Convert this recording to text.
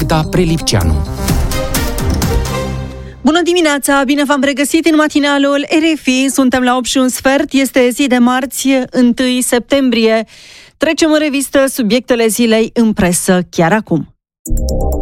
Magda Prelipceanu. Bună dimineața, bine v-am regăsit în matinalul RFI, suntem la 8:15, este zi de marți, 1 septembrie. Trecem în revistă subiectele zilei în presă chiar acum.